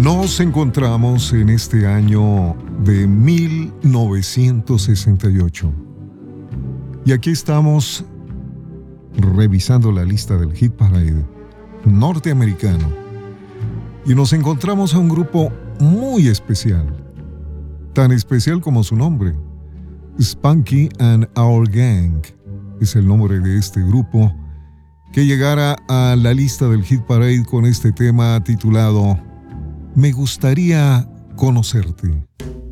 Nos encontramos en este año de 1968. Y aquí estamos revisando la lista del Hit Parade norteamericano. Y nos encontramos a un grupo muy especial. Tan especial como su nombre. Spunky and Our Gang es el nombre de este grupo que llegara a la lista del Hit Parade con este tema titulado Me gustaría conocerte.